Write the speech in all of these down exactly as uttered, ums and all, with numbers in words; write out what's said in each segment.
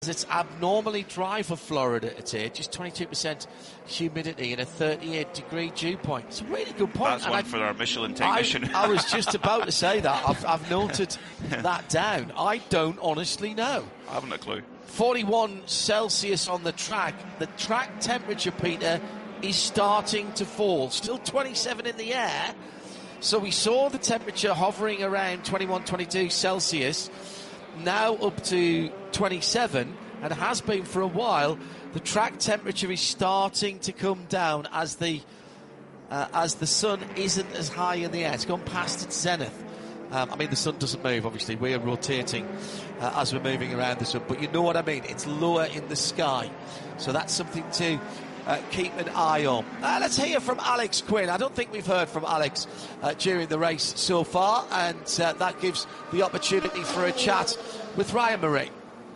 it's abnormally dry for Florida today, just twenty-two percent humidity and a thirty-eight degree dew point. It's a really good point. That's and one I, for our Michelin technician. I, I was just about to say that. I've, I've noted that down. I don't honestly know. I haven't a clue. forty-one Celsius on the track. The track temperature, Peter, is starting to fall. Still twenty-seven in the air. So we saw the temperature hovering around twenty-one, twenty-two Celsius. Now up to twenty-seven, and has been for a while. The track temperature is starting to come down as the uh, as the sun isn't as high in the air. It's gone past its zenith. Um, I mean, the sun doesn't move, obviously. We are rotating uh, as we're moving around the sun, but you know what I mean. It's lower in the sky, so that's something to uh, keep an eye on. Uh, let's hear from Alex Quinn. I don't think we've heard from Alex uh, during the race so far, and uh, that gives the opportunity for a chat with Ryan Murray.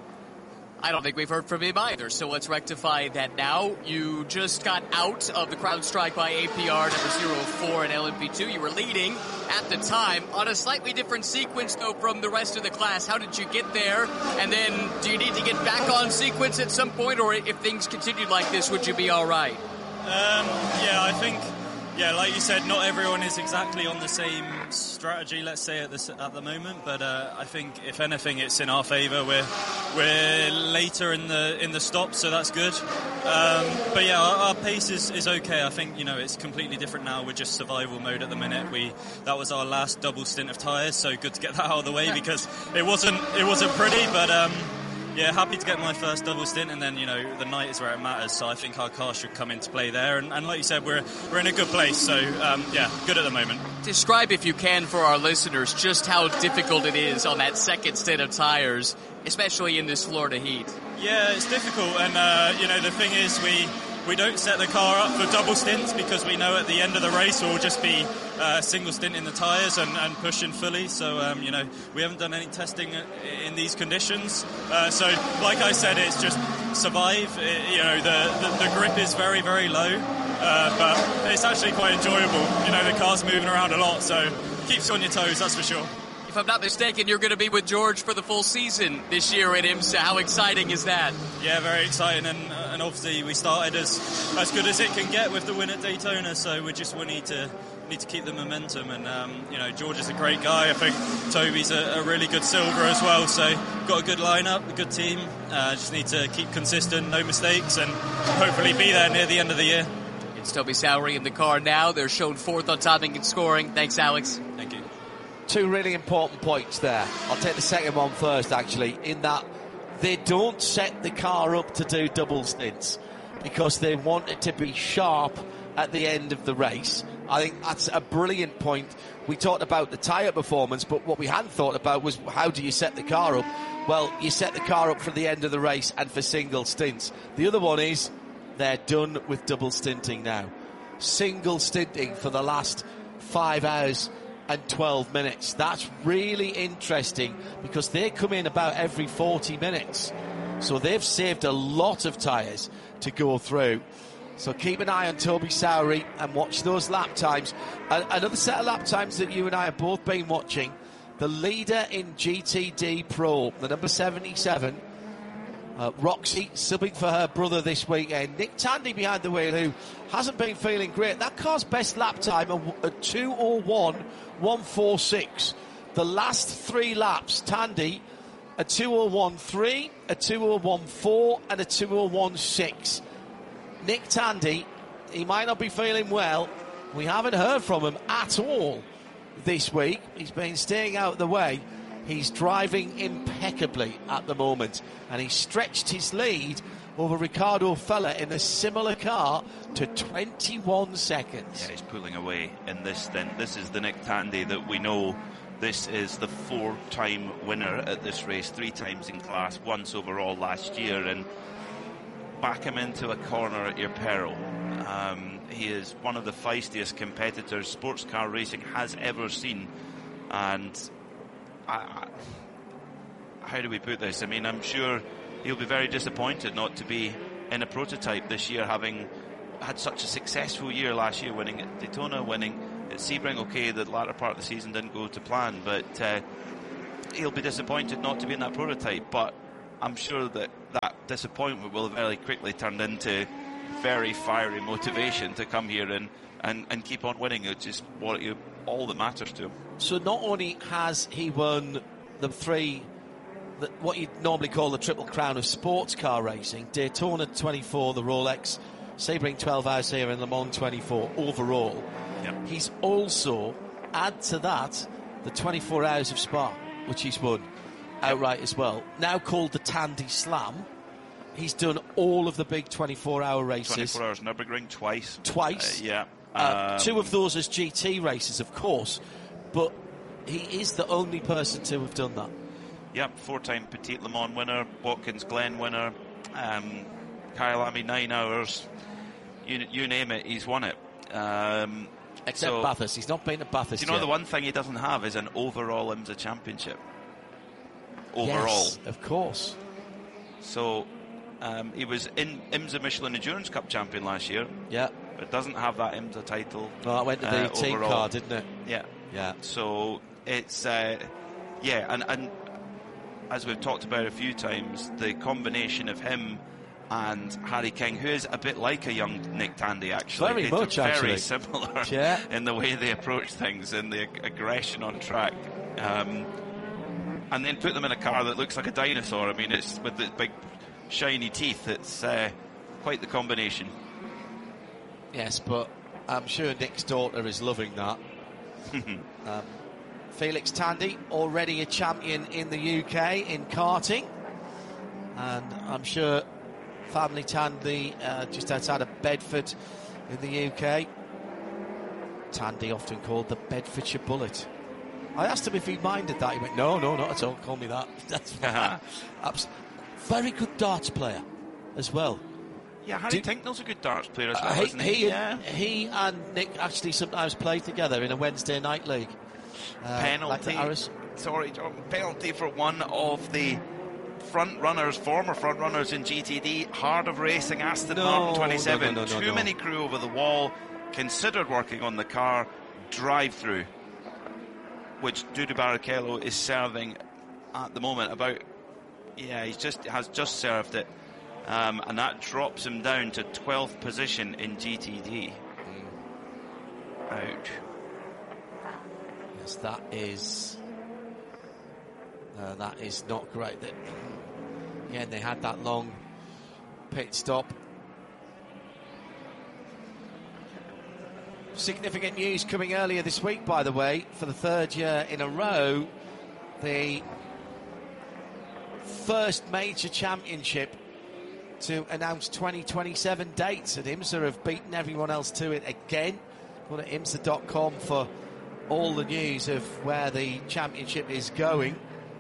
I don't think we've heard from him either, so let's rectify that now. You just got out of the crowd strike by A P R number zero four in L M P two. You were leading at the time on a slightly different sequence, though, from the rest of the class. How did you get there? And then do you need to get back on sequence at some point, or if things continued like this, would you be all right? Um, yeah, I think... Yeah, like you said, not everyone is exactly on the same strategy, let's say, at, this, at the moment. But uh, I think, if anything, it's in our favour. We're we're later in the in the stop, so that's good. Um, but yeah, our, our pace is, is okay. I think, you know, it's completely different now. We're just survival mode at the minute. We that was our last double stint of tyres, so good to get that out of the way because it wasn't it wasn't pretty, but. Um, Yeah, happy to get my first double stint, and then, you know, the night is where it matters, so I think our car should come into play there, and, and like you said, we're we're in a good place, so, um, yeah, good at the moment. Describe, if you can, for our listeners, just how difficult it is on that second stint of tyres, especially in this Florida heat. Yeah, it's difficult, and, uh, you know, the thing is, we... We don't set the car up for double stints because we know at the end of the race we'll just be uh, single stint in the tyres and, and pushing fully. So, um, you know, we haven't done any testing in these conditions. Uh, so, like I said, it's just survive. It, you know, the, the, the grip is very, very low, uh, but it's actually quite enjoyable. You know, the car's moving around a lot, so keeps you on your toes, that's for sure. If I'm not mistaken, you're going to be with George for the full season this year at IMSA. How exciting is that? Yeah, very exciting, and and obviously we started as as good as it can get with the win at Daytona, so we just we need to need to keep the momentum, and um, you know, George is a great guy. I think Toby's a, a really good silver as well, so got a good lineup, a good team. Uh, just need to keep consistent, no mistakes, and hopefully be there near the end of the year. It's Toby Sowery in the car now. They're shown fourth on timing and scoring. Thanks, Alex. Thank you. Two really important points there. I'll take the second one first, actually, in that they don't set the car up to do double stints because they want it to be sharp at the end of the race. I think that's a brilliant point. We talked about the tyre performance, but what we hadn't thought about was how do you set the car up? Well, you set the car up for the end of the race and for single stints. The other one is they're done with double stinting now. Single stinting for the last five hours and twelve minutes. That's really interesting because they come in about every forty minutes. So they've saved a lot of tyres to go through. So keep an eye on Toby Sowery and watch those lap times. Uh, another set of lap times that you and I have both been watching. The leader in G T D Pro, the number seventy-seven, uh, Roxy, subbing for her brother this weekend. Nick Tandy behind the wheel, who hasn't been feeling great. That car's best lap time, a, a two oh one one forty-six. The last three laps, Tandy, a two oh one three, a two oh one four, and a two oh one six. Nick Tandy, he might not be feeling well. We haven't heard from him at all this week. He's been staying out of the way. He's driving impeccably at the moment, and he stretched his lead over Ricardo Feller in a similar car to twenty-one seconds. Yeah, he's pulling away in this stint. This is the Nick Tandy that we know. This is the four-time winner at this race, three times in class, once overall last year, and back him into a corner at your peril. Um, he is one of the feistiest competitors sports car racing has ever seen, and I, I, how do we put this? I mean, I'm sure he'll be very disappointed not to be in a prototype this year, having had such a successful year last year, winning at Daytona, winning at Sebring. Okay, the latter part of the season didn't go to plan, but uh, he'll be disappointed not to be in that prototype. But I'm sure that that disappointment will very quickly turn into very fiery motivation to come here and, and, and keep on winning, which is what you, all that matters to him. So not only has he won the three, the, what you'd normally call the Triple Crown of sports car racing, Daytona twenty-four, the Rolex, Sebring twelve hours here, and Le Mans twenty-four overall. Yep. He's also, add to that, the twenty-four hours of Spa, which he's won outright as well. Now called the Tandy Slam. He's done all of the big twenty-four hour races. twenty-four hours Nürburgring twice. Twice. Uh, yeah. Uh, um, two of those as G T races, of course, but he is the only person to have done that. Yep, four-time Petit Le Mans winner, Watkins Glen winner, um, Kyalami nine hours, you, you name it, he's won it. Um, Except so, Bathurst, he's not been at Bathurst you know, yet. the one thing he doesn't have is an overall IMSA championship. Overall. Yes, of course. So, um, he was in IMSA Michelin Endurance Cup champion last year, Yeah. but doesn't have that IMSA title. Well, that went to the uh, team overall. car, didn't it? Yeah. Yeah. So it's uh, yeah, and, and as we've talked about a few times, the combination of him and Harry King, who is a bit like a young Nick Tandy, actually. Very They're much, very actually. similar Yeah. in the way they approach things and the ag- aggression on track. Um, and then put them in a car that looks like a dinosaur. I mean, it's with the big shiny teeth. It's uh, quite the combination. Yes, but I'm sure Nick's daughter is loving that. um, Felix Tandy, already a champion in the U K in karting. And I'm sure family Tandy, uh, just outside of Bedford in the U K. Tandy, often called the Bedfordshire Bullet. I asked him if he minded that. He went, no, no, not at all. Call me that. That's fine. Abs- Very good darts player as well. Yeah, Harry Do- Tinknell's a good darts player as well, Uh, he, isn't he? he, yeah. and, he and Nick actually sometimes play together in a Wednesday night league. Uh, like the penalty. Harris. Sorry, John. Penalty for one of the front runners, former front runners in G T D. Hard of Racing, Aston No, Martin twenty-seven. no, no, no, Too no. many crew over the wall. Considered working on the car. Drive through, which Dudu Barrichello is serving at the moment. About yeah, he just has just served it, um, and that drops him down to twelfth position in G T D. Mm. Ouch. Yes, that is uh, that is not great. That again, they had that long pit stop. Significant news coming earlier this week, by the way, for the third year in a row, the first major championship to announce twenty twenty-seven dates, and IMSA have beaten everyone else to it again. Go to IMSA dot com for all the news of where the championship is going.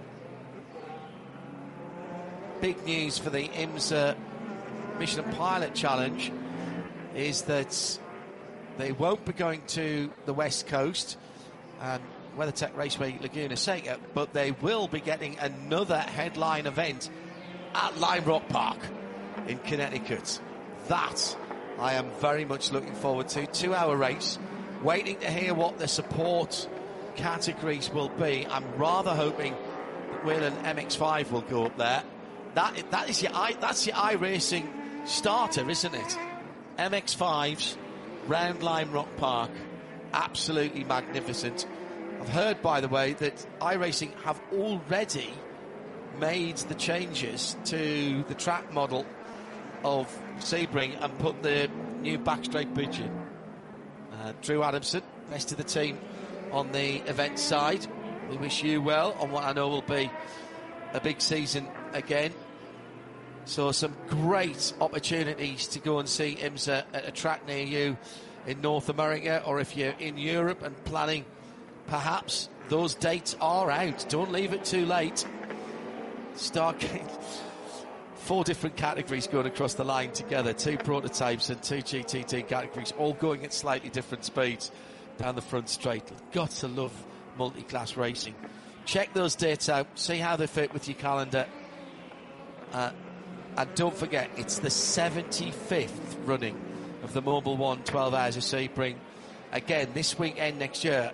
Big news for the IMSA Michelin Pilot Challenge is that they won't be going to the West Coast and WeatherTech Raceway Laguna Seca, but they will be getting another headline event at Lime Rock Park in Connecticut. That I am very much looking forward to. Two-hour race, waiting to hear what the support categories will be. I'm rather hoping that Whelen M X five will go up there. That that is your i that's your iRacing starter, isn't it? M X fives round Lime Rock Park, absolutely magnificent. I've heard, by the way, that iRacing have already made the changes to the track model of Sebring and put the new backstraight bridge in. Uh, Drew Adamson, rest of the team on the event side, we wish you well on what I know will be a big season again. So some great opportunities to go and see IMSA at a track near you in North America, or if you're in Europe and planning, perhaps those dates are out. Don't leave it too late. Start getting four different categories going across the line together, two prototypes and two G T T categories, all going at slightly different speeds down the front straight. Got to love multi-class racing. Check those dates out, see how they fit with your calendar. Uh, And don't forget, it's the seventy-fifth running of the Mobil One twelve Hours of Sebring. Again, this weekend next year.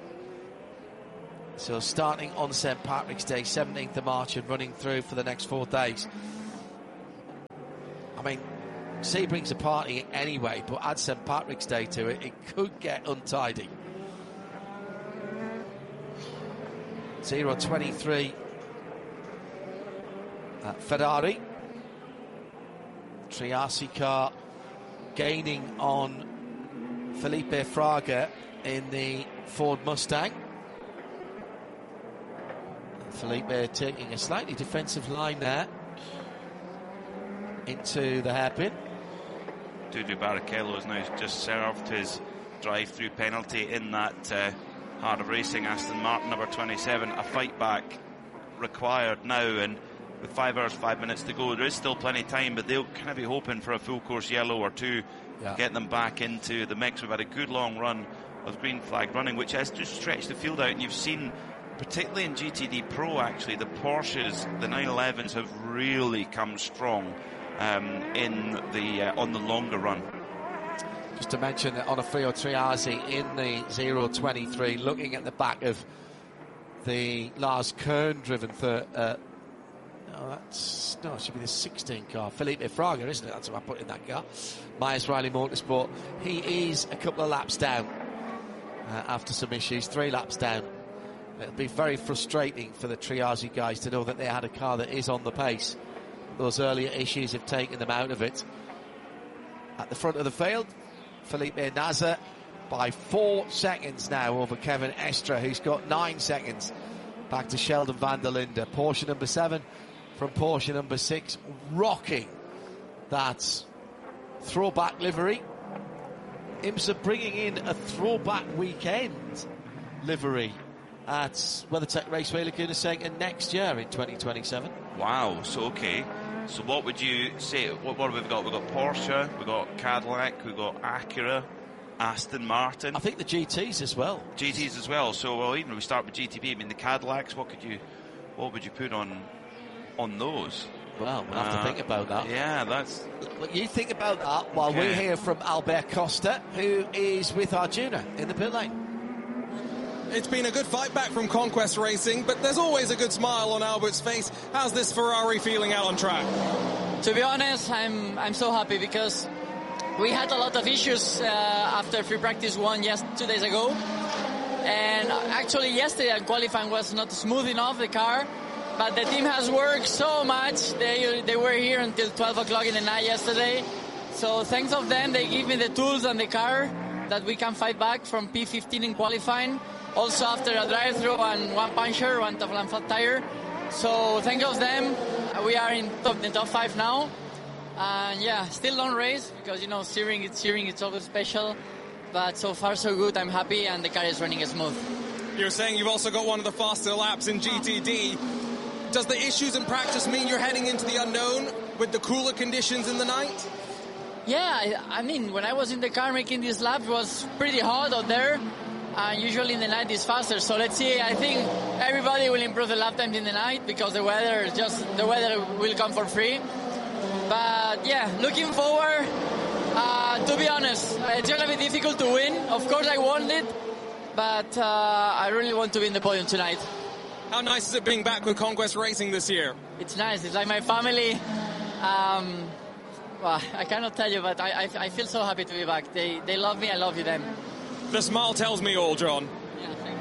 So starting on Saint Patrick's Day, seventeenth of March, and running through for the next four days. I mean, Sebring's a party anyway, but add Saint Patrick's Day to it, it could get untidy. zero twenty-three uh, Ferrari. Triassi car gaining on Felipe Fraga in the Ford Mustang. And Felipe taking a slightly defensive line there into the hairpin. Dudu Barrichello has now just served his drive-through penalty in that uh, Heart of Racing Aston Martin number twenty-seven. A fight back required now, and with five hours, five minutes to go, there is still plenty of time, but they'll kind of be hoping for a full course yellow or two yeah. to get them back into the mix. We've had a good long run of green flag running, which has just stretched the field out, and you've seen, particularly in G T D Pro, actually, the Porsches, the nine elevens have really come strong um, in the uh, on the longer run. Just to mention that Onofrio Triazzi in the zero twenty-three, looking at the back of the Lars Kern driven third. Uh, no, that's no, it should be the sixteen car. Felipe Fraga, isn't it? That's what I put in that car. Myers Riley Motorsport. He is a couple of laps down uh, after some issues, three laps down. It'll be very frustrating for the Triazzi guys to know that they had a car that is on the pace. Those earlier issues have taken them out of it. At the front of the field, Felipe Nasr by four seconds now over Kevin Estre, who's got nine seconds back to Sheldon van der Linde. Porsche number seven from Porsche number six, rocking that throwback livery. IMSA bringing in a throwback weekend livery at WeatherTech Raceway Laguna Seca next year in twenty twenty-seven. Wow, so okay. So what would you say, what, what have we got? We've got Porsche, we've got Cadillac, we've got Acura, Aston Martin. I think the G Ts as well. G Ts as well. So well, even if we start with G T B, I mean the Cadillacs, what could you, what would you put on on those? Well, we'll have uh, to think about that. Yeah, that's... Well, you think about that while okay. we hear from Albert Costa, who is with Arjuna in the pit lane. It's been a good fight back from Conquest Racing, but there's always a good smile on Albert's face. How's this Ferrari feeling out on track? To be honest, I'm I'm so happy because we had a lot of issues uh, after free practice one yes two days ago, and actually yesterday qualifying was not smooth enough, the car, but the team has worked so much. They they were here until twelve o'clock in the night yesterday, so thanks of them they give me the tools and the car that we can fight back from P fifteen in qualifying. Also after a drive-through and one puncture, one Teflon flat tire. So thank of them, we are in top, the top five now. And yeah, still long race because, you know, steering, it's steering, it's always special. But so far so good, I'm happy and the car is running smooth. You're saying you've also got one of the faster laps in G T D. Does the issues in practice mean you're heading into the unknown with the cooler conditions in the night? Yeah, I mean, when I was in the car making this lap, it was pretty hot out there. And usually in the night is faster, so let's see. I think everybody will improve the lap times in the night because the weather is just the weather will come for free. But yeah, looking forward. Uh, to be honest, it's gonna be difficult to win. Of course, I want it, but uh, I really want to be in the podium tonight. How nice is it being back with Conquest Racing this year? It's nice. It's like my family. Um, well, I cannot tell you, but I, I, I feel so happy to be back. They they love me. I love you them. The smile tells me all, John. Yeah, thank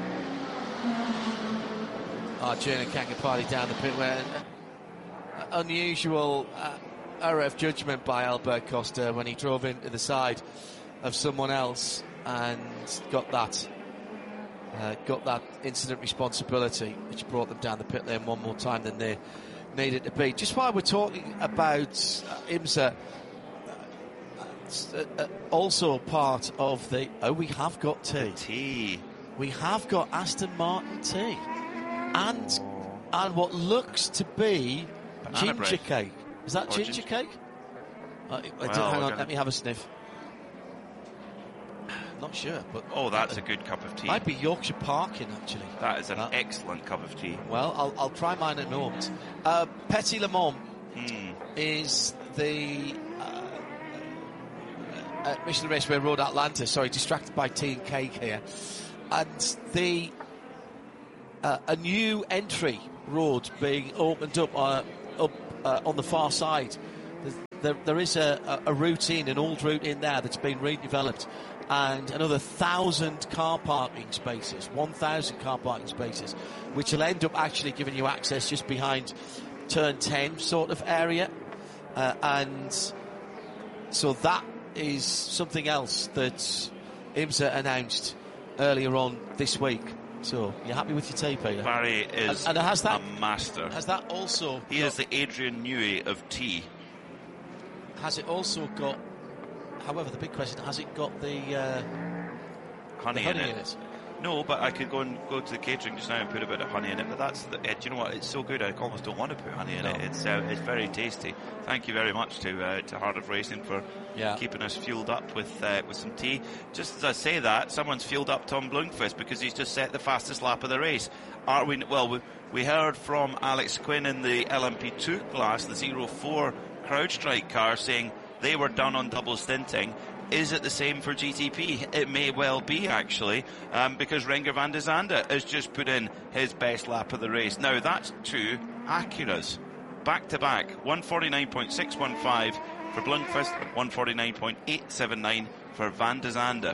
you. Arjuna Kankapati down the pit where uh, unusual uh, R F judgment by Albert Costa when he drove into the side of someone else and got that uh, got that incident responsibility, which brought them down the pit lane one more time than they needed to be. Just while we're talking about uh, IMSA, Uh, uh, also part of the oh we have got tea tea we have got Aston Martin tea and and what looks to be Banana ginger bread. cake. Is that Or ginger, ginger- cake? Uh, Well, hang on, we're let me have a sniff. Not sure, but Oh, that's a good cup of tea. might be Yorkshire Parkin actually. That is an Uh, excellent cup of tea. Well, I'll, I'll try mine at Norms. Uh, Petit Le Mans Mm. is the uh, at Michelin Raceway Road Atlanta. Sorry, distracted by tea and cake here. And the uh, a new entry road being opened up uh, up uh, on the far side. There's there, there is a, a, a route in, an old route in there that's been redeveloped, and another thousand car parking spaces, one thousand car parking spaces, which will end up actually giving you access just behind turn ten sort of area. Uh, and so that is something else that IMSA announced earlier on this week. So you're happy with your T, Peter? Barry is and, and has that, a master. Has that also... He got, is the Adrian Newey of T. Has it also got... However, the big question, has it got the... Uh, honey, the honey in, in it. it? No, but I could go and go to the catering just now and put a bit of honey in it. But that's the, uh, do you know what? It's so good. I almost don't want to put honey in no. it. It's uh, it's very tasty. Thank you very much to uh, to Heart of Racing for yeah. keeping us fueled up with uh, with some tea. Just as I say that, someone's fueled up Tom Blomqvist because he's just set the fastest lap of the race. Are we? Well, we, we heard from Alex Quinn in the L M P two class, the zero four CrowdStrike car, saying they were done on double stinting. Is it the same for G T P? It may well be, actually, um, because Renger van der Zande has just put in his best lap of the race. Now, that's two Acuras, back-to-back, one forty-nine point six one five for Blomqvist, one forty-nine point eight seven nine for van der Zande.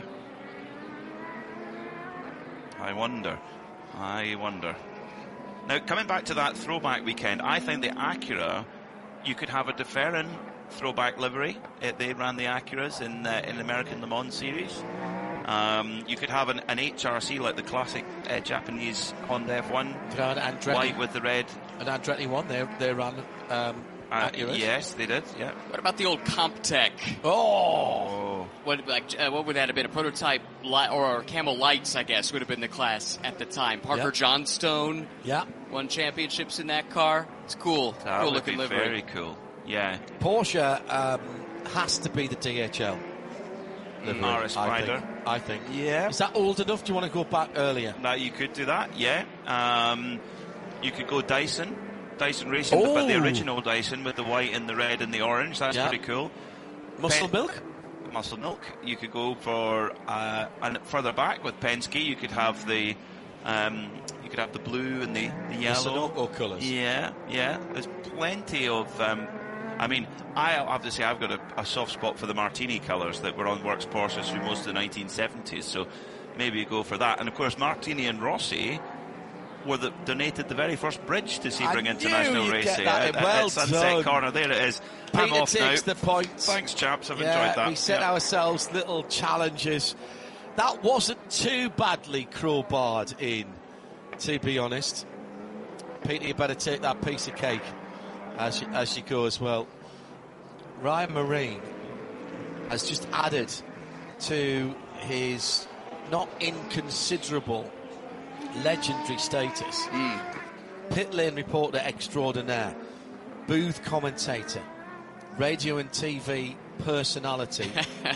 I wonder, I wonder. Now, coming back to that throwback weekend, I think the Acura, you could have a De Ferran throwback livery. It, they ran the Acuras in uh, in the American Le Mans series. Um, you could have an, an H R C like the classic uh, Japanese Honda F one, white with the red. An Andretti one, they they ran um, uh, Acuras. Yes, they did. Yeah. What about the old Comptech? Oh, oh. What like uh, what would that have been? A prototype li- or Camel Lights, I guess, would have been the class at the time. Parker yep. Johnstone, yeah, won championships in that car. It's cool, that cool would looking be livery. Very cool. Yeah. Porsche um, has to be the D H L. Mm. R S Spider. I think. I think. Yeah. Is that old enough? Do you want to go back earlier? That you could do that. Yeah. Um, you could go Dyson. Dyson Racing, oh. but the original Dyson with the white and the red and the orange. That's yeah. pretty cool. Muscle Pen- Milk. Muscle Milk. You could go for uh, and further back with Penske. You could have the. Um, you could have the blue and the, the yellow. Or colours. Yeah, yeah. There's plenty of. Um, I mean, I have to say I've got a, a soft spot for the Martini colours that were on Works Porsches through most of the nineteen seventies. So maybe you go for that. And of course, Martini and Rossi were the, donated the very first bridge to Sebring International Racing at, well at Sunset done. Corner. There it is. Peter I'm off takes now. the point. Thanks, chaps. I've yeah, enjoyed that. We set yeah. ourselves little challenges. That wasn't too badly crowbarred in, to be honest. Peter, you better take that piece of cake as you, as you go as well. Ryan Marine has just added to his not inconsiderable legendary status. Mm. Pit lane reporter extraordinaire, booth commentator, radio and T V personality.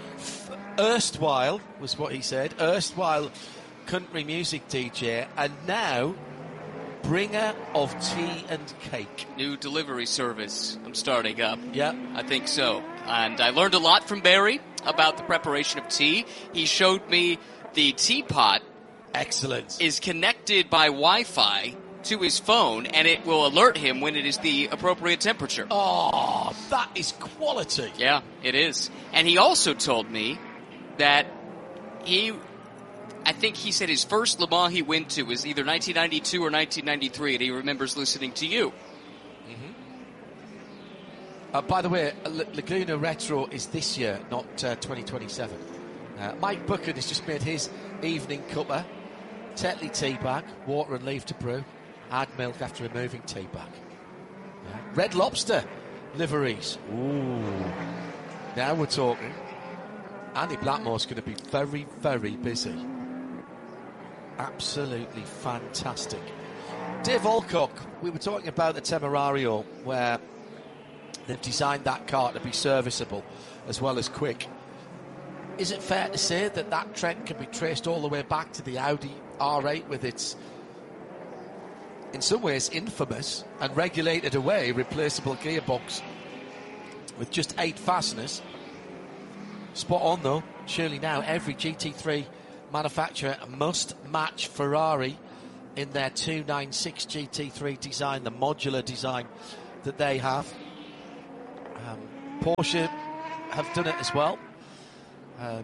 Erstwhile was what he said. Erstwhile country music D J, and now bringer of tea and cake. New delivery service I'm starting up. Yeah. I think so. And I learned a lot from Barry about the preparation of tea. He showed me the teapot. Excellent. Is connected by Wi-Fi to his phone, and it will alert him when it is the appropriate temperature. Oh, that is quality. Yeah, it is. And he also told me that he... I think he said his first Le Mans he went to was either nineteen ninety-two or nineteen ninety-three, and he remembers listening to you. Mm-hmm. Uh, by the way, L- Laguna Retro is this year, not uh, twenty twenty-seven. Uh, Mike Buchan has just made his evening cuppa. Tetley tea bag, water and leave to brew. Add milk after removing tea bag. Yeah. Red Lobster liveries. Ooh. Now we're talking. Andy Blackmore's going to be very, very busy. Absolutely fantastic. Dave Alcock, we were talking about the Temerario, where they've designed that car to be serviceable as well as quick. Is it fair to say that that trend can be traced all the way back to the Audi R eight with its, in some ways, infamous and regulated away replaceable gearbox with just eight fasteners? Spot on, though. Surely now every G T three manufacturer must match Ferrari in their two ninety-six G T three design, the modular design that they have. Um, Porsche have done it as well. Um,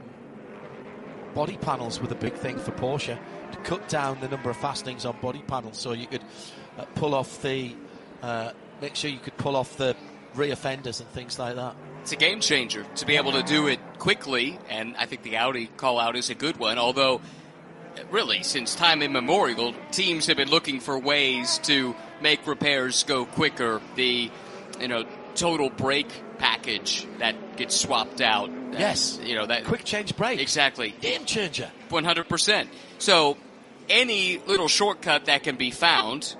body panels were the big thing for Porsche, to cut down the number of fastenings on body panels, so you could uh, pull off the, uh, make sure you could pull off the rear fenders and things like that. It's a game changer to be able to do it quickly, and I think the Audi call-out is a good one, although really, since time immemorial, teams have been looking for ways to make repairs go quicker. The, you know, total brake package that gets swapped out. Yes. You know, that quick change brake. Exactly. Game changer. one hundred percent. So any little shortcut that can be found,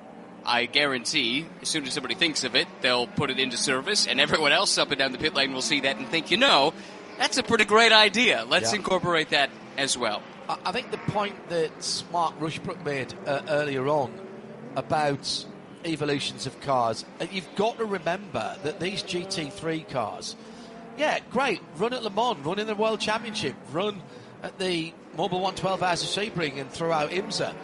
I guarantee, as soon as somebody thinks of it, they'll put it into service, and everyone else up and down the pit lane will see that and think, you know, that's a pretty great idea. Let's yeah. incorporate that as well. I think the point that Mark Rushbrook made uh, earlier on about evolutions of cars, and you've got to remember that these G T three cars, yeah, great, run at Le Mans, run in the World Championship, run at the Mobil one twelve Hours of Sebring and throughout IMSA,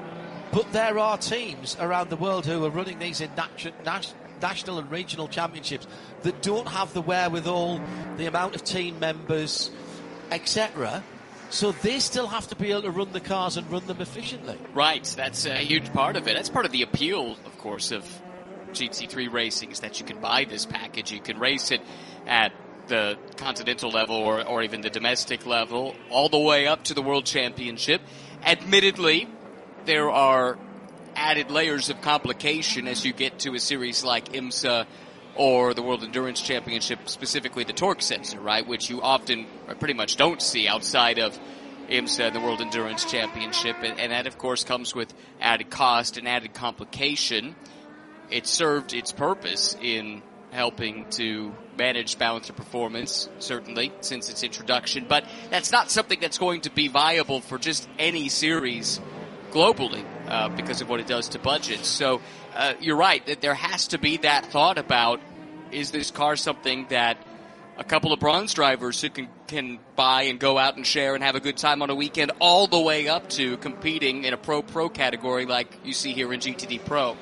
but there are teams around the world who are running these in nat- nat- national and regional championships that don't have the wherewithal, the amount of team members, et cetera. So they still have to be able to run the cars and run them efficiently. Right, that's a huge part of it. That's part of the appeal, of course, of G T three racing, is that you can buy this package. You can race it at the continental level or, or even the domestic level, all the way up to the World Championship. Admittedly, there are added layers of complication as you get to a series like IMSA or the World Endurance Championship, specifically the torque sensor, right, which you often or pretty much don't see outside of IMSA and the World Endurance Championship, and, and that, of course, comes with added cost and added complication. It served its purpose in helping to manage balance of performance, certainly, since its introduction, but that's not something that's going to be viable for just any series globally uh, because of what it does to budgets. So uh, you're right that there has to be that thought about, is this car something that a couple of bronze drivers who can, can buy and go out and share and have a good time on a weekend, all the way up to competing in a pro-pro category like you see here in G T D Pro.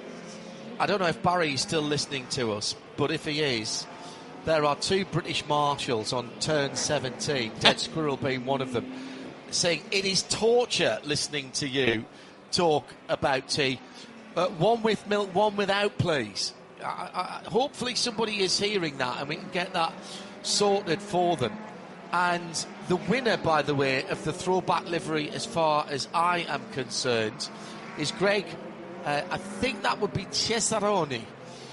I don't know if Barry is still listening to us, but if he is, there are two British marshals on turn seventeen, Dead Squirrel being one of them, saying it is torture listening to you talk about tea. Uh, one with milk, one without, please. I, I, hopefully somebody is hearing that and we can get that sorted for them. And the winner, by the way, of the throwback livery, as far as I am concerned, is Greg. Uh, I think that would be Cesaroni.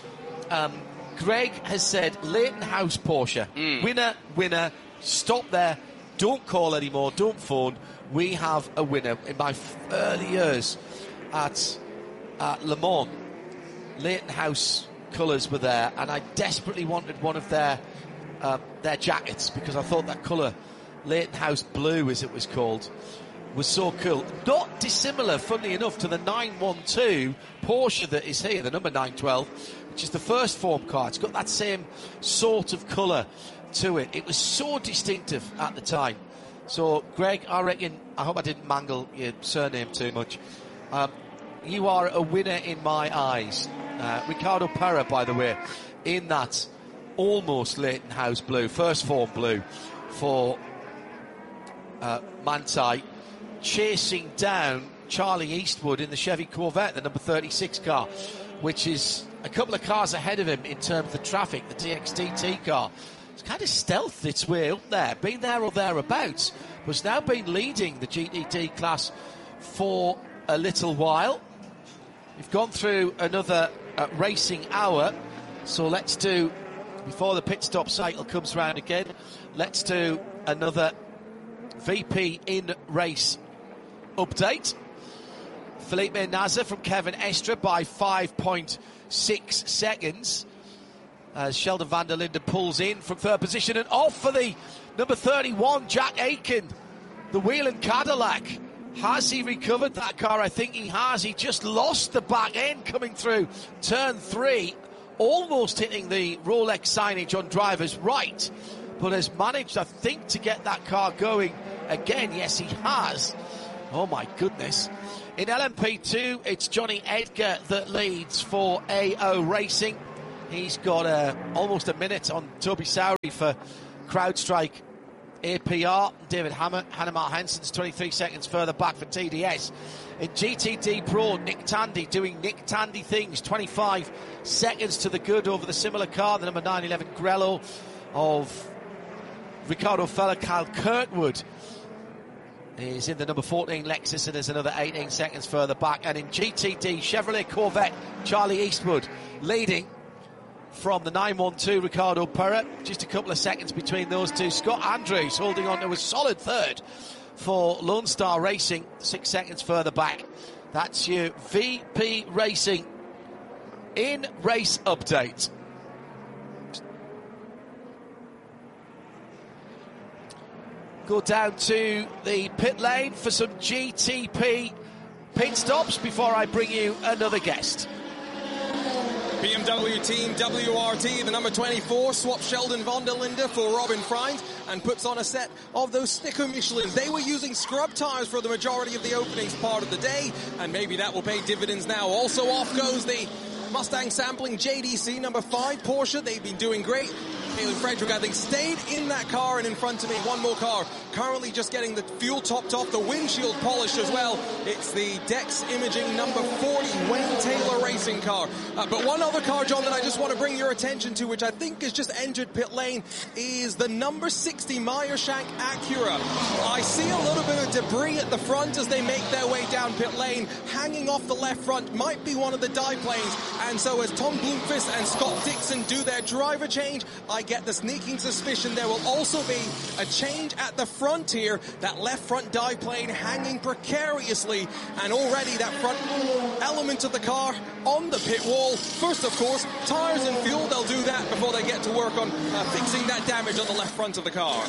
Um, Greg has said Leighton House Porsche. Mm. Winner, winner, stop there. Don't call anymore. Don't phone. We have a winner. In my early years at, at Le Mans, Leighton House colours were there, and I desperately wanted one of their um, their jackets because I thought that colour, Leighton House Blue as it was called, was so cool. Not dissimilar, funnily enough, to the nine twelve Porsche that is here, the number nine twelve, which is the first form car. It's got that same sort of colour to it. It was so distinctive at the time. So, Greg, I reckon, I hope I didn't mangle your surname too much. Um, you are a winner in my eyes. Uh, Ricardo Parra, by the way, in that almost Leighton House Blue, first form blue for uh, Manthey, chasing down Charlie Eastwood in the Chevy Corvette, the number thirty-six car, which is a couple of cars ahead of him in terms of the traffic, the T X T T car. It's kind of stealthed its way up there, been there or thereabouts, but it's now been leading the G T D class for a little while. We've gone through another uh, racing hour, so let's do, before the pit stop cycle comes round again, let's do another V P in race update. Felipe Nasr from Kevin Estre by five point six seconds. As Sheldon van der Linden pulls in from third position, and off for the number thirty-one, Jack Aiken, the Whelen Cadillac. Has he recovered that car? I think he has. He just lost the back end coming through turn three, almost hitting the Rolex signage on driver's right, but has managed, I think, to get that car going again. Yes, he has. Oh my goodness. In L M P two, it's Johnny Edgar that leads for A O Racing. He's got uh, almost a minute on Toby Sowry for CrowdStrike A P R. David Hammer, Hannemar Henson's twenty-three seconds further back for T D S. In G T D Pro, Nick Tandy doing Nick Tandy things, twenty-five seconds to the good over the similar car, the number nine eleven Grello of Ricardo Feller. Kyle Kirkwood is in the number fourteen Lexus and is another eighteen seconds further back. And in G T D, Chevrolet Corvette, Charlie Eastwood leading from the nine one two Ricardo Perra. Just a couple of seconds between those two. Scott Andrews holding on to a solid third for Lone Star Racing, six seconds further back. That's your V P Racing in race update. Go down to the pit lane for some G T P pit stops before I bring you another guest. B M W team W R T, the number twenty-four, swaps Sheldon von der Linde for Robin Freund and puts on a set of those sticker Michelins. They were using scrub tyres for the majority of the openings part of the day, and maybe that will pay dividends now. Also off goes the Mustang sampling J D C number five Porsche. They've been doing great. Caleb Frederick, I think, stayed in that car, and in front of me, one more car. Currently just getting the fuel topped off, the windshield polished as well. It's the Dex Imaging number forty Wayne Taylor racing car. Uh, but one other car, John, that I just want to bring your attention to, which I think has just entered pit lane, is the number sixty Meyershank Acura. I see a little bit of debris at the front as they make their way down pit lane. Hanging off the left front might be one of the dive planes. And so as Tom Bloomquist and Scott Dixon do their driver change, I get the sneaking suspicion there will also be a change at the front here. That left front dive plane hanging precariously, and already that front element of the car on the pit wall. First, of course, tires and fuel. They'll do that before they get to work on uh, fixing that damage on the left front of the car.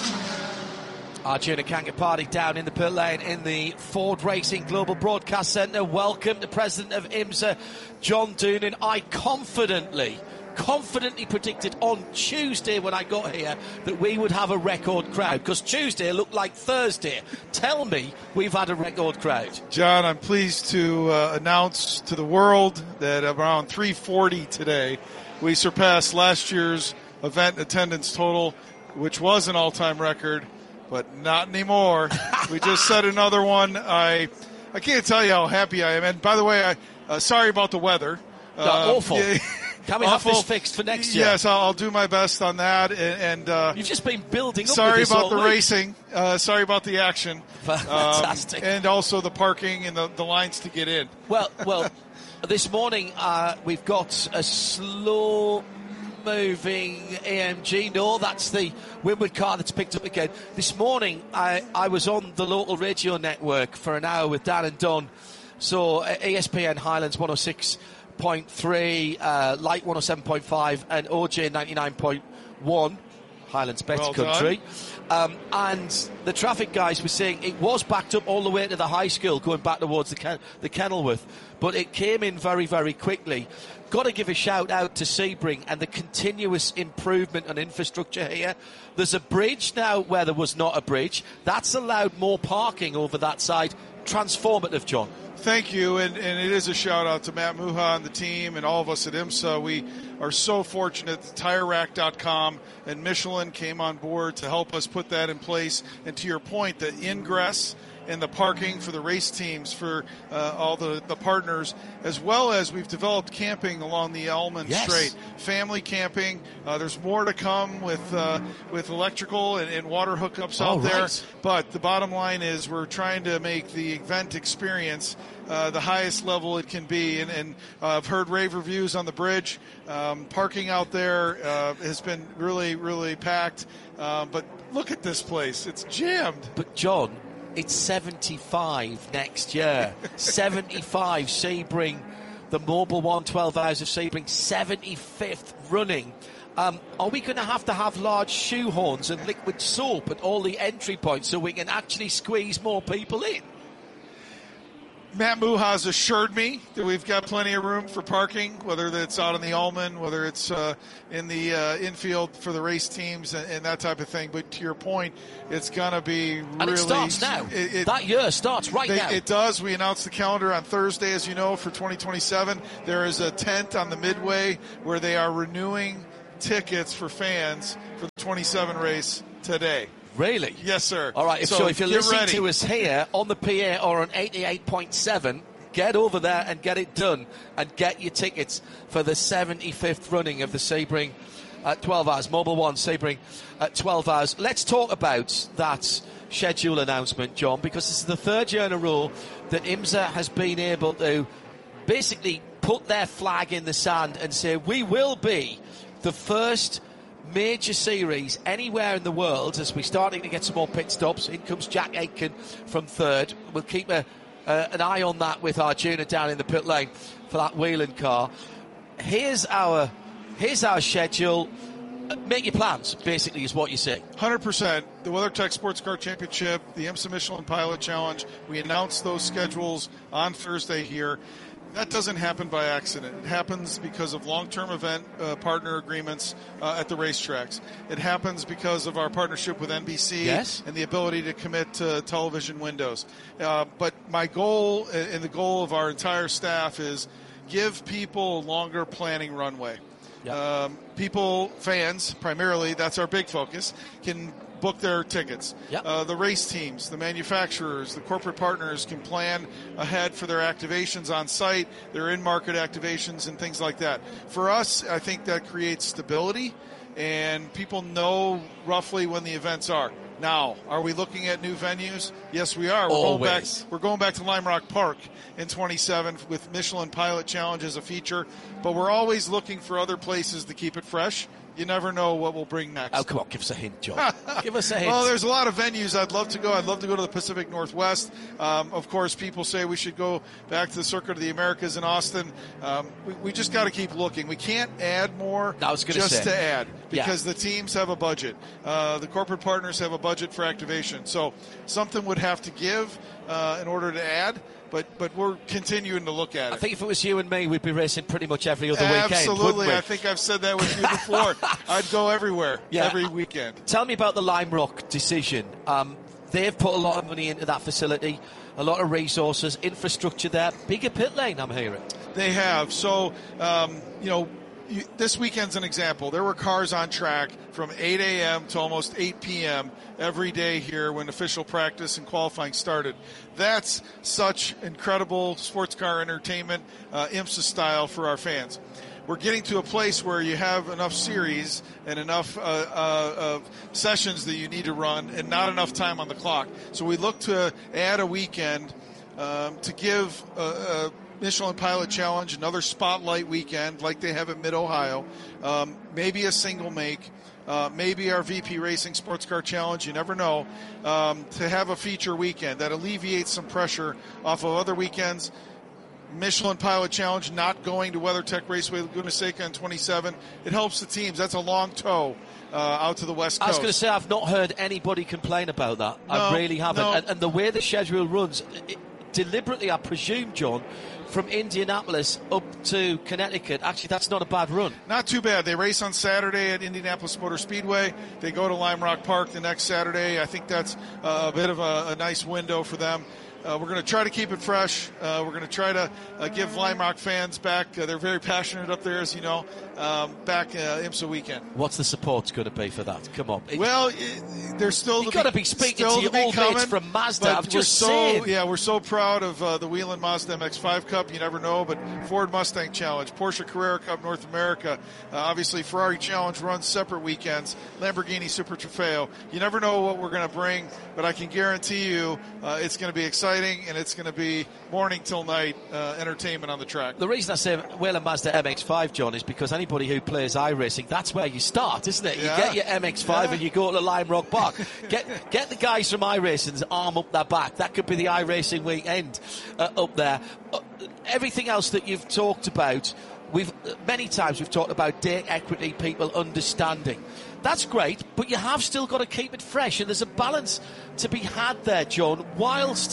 Arjuna Kankapati down in the pit lane in the Ford Racing Global Broadcast Centre. Welcome to President of IMSA, John Doonan. I confidently, confidently predicted on Tuesday when I got here that we would have a record crowd, because Tuesday looked like Thursday. Tell me we've had a record crowd. John, I'm pleased to uh, announce to the world that around three forty today, we surpassed last year's event attendance total, which was an all-time record. But not anymore. We just set another one. I I can't tell you how happy I am. And by the way, I uh, sorry about the weather. No, uh, awful. Yeah, Can we awful. have this fixed for next year? Yes, I'll, I'll do my best on that. And, and uh, you've just been building up. Sorry with this about all the week. racing. Uh, sorry about the action. Fantastic. Um, and also the parking and the, the lines to get in. Well, well, this morning uh, we've got a slow moving A M G. No, that's the Winward car that's picked up again. This morning I, I was on the local radio network for an hour with Dan and Don. So uh, E S P N Highlands one oh six point three, uh, Light one oh seven point five, and O J ninety-nine point one, Highlands Best well Country. Um, and the traffic guys were saying it was backed up all the way to the high school going back towards the, Ken- the Kenilworth, but it came in very, very quickly. Got to give a shout out to Sebring and the continuous improvement on infrastructure here. There's a bridge now where there was not a bridge. That's allowed more parking over that side. Transformative, John. Thank you, and, and it is a shout out to Matt Muha and the team and all of us at IMSA. We are so fortunate that Tire Rack dot com and Michelin came on board to help us put that in place. And to your point, the ingress and the parking for the race teams, for uh, all the, the partners, as well as we've developed camping along the Elman yes. Strait. Family camping. Uh, there's more to come with uh, with electrical and, and water hookups oh, out there. Right. But the bottom line is we're trying to make the event experience uh, the highest level it can be. And, and uh, I've heard rave reviews on the bridge. Um, parking out there uh, has been really, really packed. Uh, but look at this place. It's jammed. But, John, it's seventy-five next year. seventy-five Sebring, the Mobile one, twelve hours of Sebring, seventy-fifth running. Um, are we going to have to have large shoehorns and liquid soap at all the entry points so we can actually squeeze more people in? Matt Muha's assured me that we've got plenty of room for parking, whether it's out in the Ullman, whether it's uh, in the uh, infield for the race teams and, and that type of thing. But to your point, it's going to be really... And it starts now. It, it, that year starts right they, now. It does. We announced the calendar on Thursday, as you know, for twenty twenty-seven. There is a tent on the Midway where they are renewing tickets for fans for the twenty-seven race today. Really? Yes, sir. All right, if, so, so if you're listening ready. to us here on the P A or on eighty-eight point seven, get over there and get it done and get your tickets for the seventy-fifth running of the Sebring at twelve hours. Mobil One Sebring at twelve hours. Let's talk about that schedule announcement, John, because this is the third year in a row that IMSA has been able to basically put their flag in the sand and say, we will be the first major series anywhere in the world, as we're starting to get some more pit stops. In comes Jack Aitken from third. We'll keep a, uh, an eye on that with Arjuna down in the pit lane for that Whelen car. Here's our here's our schedule. Make your plans, basically, is what you say. one hundred percent. The WeatherTech Sports Car Championship, the IMSA Michelin Pilot Challenge. We announced those schedules on Thursday here. That doesn't happen by accident. It happens because of long-term event uh, partner agreements uh, at the racetracks. It happens because of our partnership with N B C yes. and the ability to commit to television windows. Uh, but my goal and the goal of our entire staff is give people longer planning runway. Yep. Um, people, fans, primarily, that's our big focus, can book their tickets. Yep. Uh, the race teams, the manufacturers, the corporate partners can plan ahead for their activations on site, their in-market activations and things like that. For us, I think that creates stability, and people know roughly when the events are. Now, are we looking at new venues? Yes, we are. We're Always. going back. We're going back to Lime Rock Park in twenty-seven with Michelin Pilot Challenge as a feature. But we're always looking for other places to keep it fresh. You never know what we'll bring next. Oh, come on, give us a hint, John. Give us a hint. Well, there's a lot of venues I'd love to go. I'd love to go to the Pacific Northwest. Um, of course, people say we should go back to the Circuit of the Americas in Austin. Um, we, we just got to keep looking. We can't add more I was just say. to add because yeah. the teams have a budget. Uh, the corporate partners have a budget for activation. So something would have to give uh, in order to add. But but we're continuing to look at it. I think if it was you and me, we'd be racing pretty much every other Absolutely. weekend. Absolutely. I think I've said that with you before. I'd go everywhere, yeah. every weekend. Tell me about the Lime Rock decision. Um, they've put a lot of money into that facility, a lot of resources, infrastructure there. Bigger pit lane, I'm hearing. They have. So, um, you know, you, this weekend's an example. There were cars on track from eight a.m. to almost eight p.m. every day here when official practice and qualifying started. That's such incredible sports car entertainment, uh, IMSA style for our fans. We're getting to a place where you have enough series and enough uh, uh, of sessions that you need to run and not enough time on the clock. So we look to add a weekend um, to give a, a Michelin Pilot Challenge another spotlight weekend like they have at Mid-Ohio, um, maybe a single make. Uh, maybe our V P Racing Sports Car Challenge, you never know, um, to have a feature weekend that alleviates some pressure off of other weekends. Michelin Pilot Challenge not going to WeatherTech Raceway Laguna Seca in twenty-seven. It helps the teams. That's a long tow uh, out to the West Coast. I was going to say, I've not heard anybody complain about that. No, I really haven't. No. And, and the way the schedule runs, it, deliberately, I presume, John, from Indianapolis up to Connecticut, actually, that's not a bad run. Not too bad. They race on Saturday at Indianapolis Motor Speedway. They go to Lime Rock Park the next Saturday. I think that's uh, a bit of a, a nice window for them. Uh, we're going to try to keep it fresh. Uh, we're going to try to uh, give Lime Rock fans back. Uh, they're very passionate up there, as you know, um, back uh, IMSA weekend. What's the support going to be for that? Come on. Well, it, there's still You've got to be speaking to your old mates from Mazda. I'm just so, saying. Yeah, we're so proud of uh, the Whelen Mazda M X five Cup. You never know, but Ford Mustang Challenge, Porsche Carrera Cup North America. Uh, obviously, Ferrari Challenge runs separate weekends. Lamborghini Super Trofeo. You never know what we're going to bring, but I can guarantee you uh, it's going to be exciting. And it's going to be morning till night uh, entertainment on the track. The reason I say Whelen Mazda M X five, John, is because anybody who plays iRacing, that's where you start, isn't it? Yeah. You get your M X five yeah. and you go to Lime Rock Park. get get the guys from iRacing's arm up their back. That could be the iRacing weekend uh, up there. Uh, everything else that you've talked about, we've many times we've talked about date equity, people understanding. That's great, but you have still got to keep it fresh, and there's a balance to be had there, John, whilst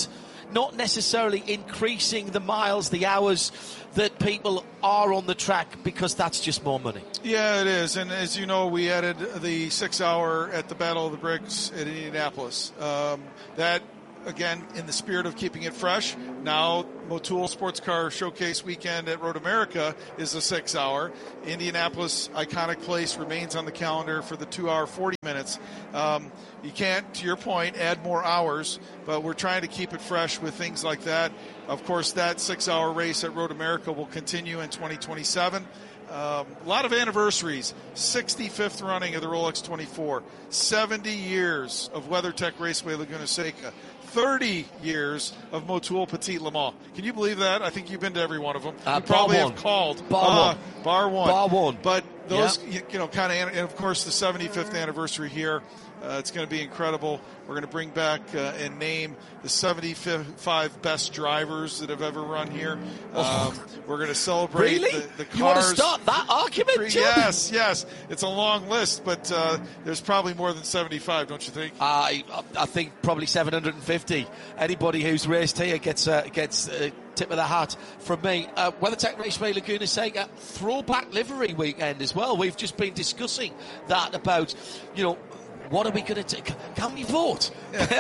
not necessarily increasing the miles, the hours that people are on the track, because that's just more money. Yeah, it is. And as you know, we added the six hour at the Battle of the Bricks at Indianapolis. Um, that, again, in the spirit of keeping it fresh. Now, Motul Sports Car Showcase weekend at Road America is a six hour. Indianapolis, iconic place, remains on the calendar for the two hour, forty minutes. Um, you can't, to your point, add more hours, but we're trying to keep it fresh with things like that. Of course, that six hour race at Road America will continue in twenty twenty-seven. Um, a lot of anniversaries. sixty-fifth running of the Rolex twenty-four. seventy years of WeatherTech Raceway Laguna Seca. thirty years of Motul Petit Le Mans. Can you believe that? I think you've been to every one of them. Uh, you probably bar one. have called. Bar uh, one. Bar one. Bar one. But those, yeah. you, you know, kind of, and of course the seventy-fifth anniversary here. Uh, it's going to be incredible. We're going to bring back uh, and name the seventy-five best drivers that have ever run here. Um, Oh. We're going to celebrate Really? the, the cars. You want to start that argument, John? Yes, yes. It's a long list, but uh, there's probably more than seventy-five, don't you think? I I think probably seven hundred fifty. Anybody who's raced here gets uh, gets uh, tip of the hat from me. Uh, WeatherTech Raceway Laguna Seca throwback livery weekend as well. We've just been discussing that about, you know, what are we going to do? Can we vote?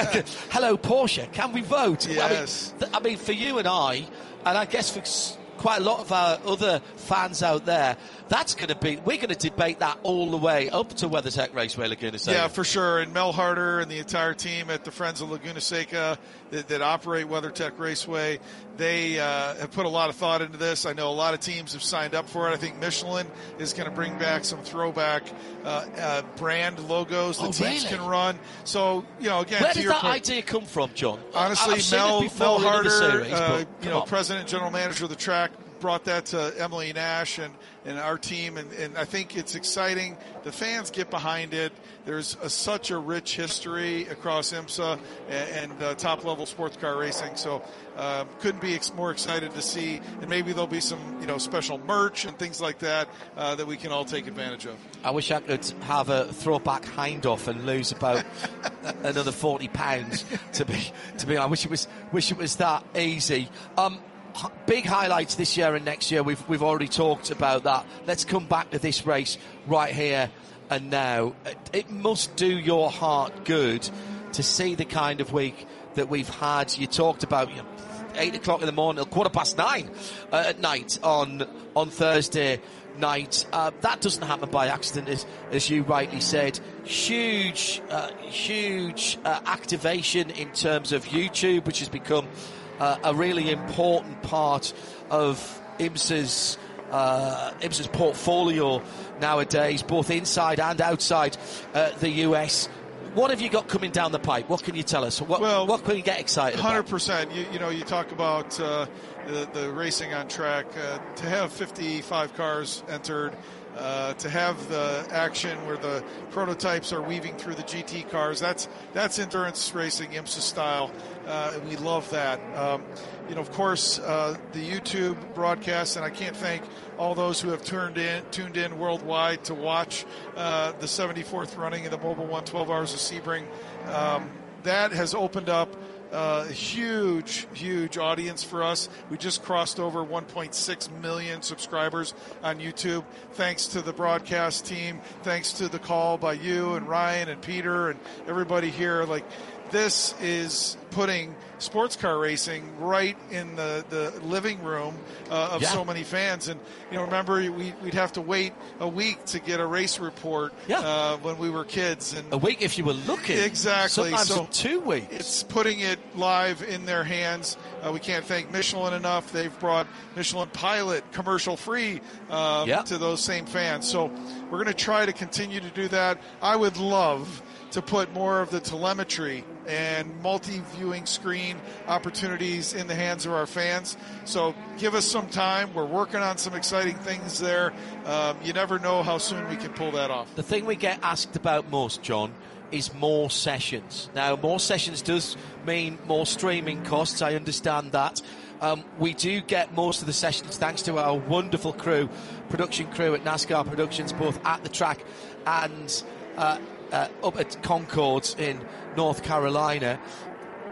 Hello, Porsche. Can we vote? Yes. I mean, th- I mean, for you and I, and I guess for s- quite a lot of our other fans out there, that's going to be, we're going to debate that all the way up to WeatherTech Raceway Laguna Seca. Yeah, for sure. And Mel Harder and the entire team at the Friends of Laguna Seca that, that operate WeatherTech Raceway, they uh, have put a lot of thought into this. I know a lot of teams have signed up for it. I think Michelin is going to bring back some throwback uh, uh, brand logos that Oh, teams really? can run. So, you know, again, Where to did your that point, idea come from, John? honestly, I've seen Mel, it before Mel in other Harder, series, uh, but you come know, on. president, general manager of the track, brought that to Emily Nash and, and our team, and, and I think it's exciting. The fans get behind it. There's a, such a rich history across IMSA and, and uh, top-level sports car racing, so uh, couldn't be ex- more excited to see. And maybe there'll be some, you know, special merch and things like that uh, that we can all take advantage of. I wish I could have a throwback hind off and lose about another forty pounds. To be, to be, I wish it was, wish it was that easy. Um, h- big highlights this year and next year. We've we've already talked about that. Let's come back to this race right here and now. It, it must do your heart good to see the kind of week that we've had. You talked about, you know, eight o'clock in the morning, quarter past nine uh, at night on on Thursday night. Uh, that doesn't happen by accident, as, as you rightly said. Huge, uh, huge uh, activation in terms of YouTube, which has become uh, a really important part of IMSA's uh, IMSA's portfolio nowadays, both inside and outside uh, the U S. What have you got coming down the pipe? What can you tell us? What, Well, what can you get excited one hundred about? percent. You, you know, you talk about uh, the, the racing on track. Uh, to have fifty-five cars entered, uh, to have the action where the prototypes are weaving through the G T cars, that's that's endurance racing, IMSA style. Uh, and we love that. Um, you know, of course, uh, the YouTube broadcast, and I can't thank all those who have turned in, tuned in worldwide to watch uh, the seventy-fourth running of the Mobil One twelve Hours of Sebring. Um, that has opened up uh, a huge, huge audience for us. We just crossed over one point six million subscribers on YouTube, thanks to the broadcast team, thanks to the call by you and Ryan and Peter and everybody here. Like, this is putting sports car racing right in the, the living room uh, of Yeah. so many fans. And, you know, remember, we, we'd have to wait a week to get a race report Yeah. uh, when we were kids. And A week if you were lucky. Exactly. Sometimes So two weeks. it's putting it live in their hands. Uh, we can't thank Michelin enough. They've brought Michelin Pilot commercial free um, Yeah. to those same fans. So we're going to try to continue to do that. I would love to put more of the telemetry and multi-viewing screen opportunities in the hands of our fans. So give us some time. We're working on some exciting things there. Um, you never know how soon we can pull that off. The thing we get asked about most, John, is more sessions. Now, more sessions does mean more streaming costs. I understand that. Um, we do get most of the sessions thanks to our wonderful crew, production crew at NASCAR Productions, both at the track and uh, uh, up at Concord in North Carolina.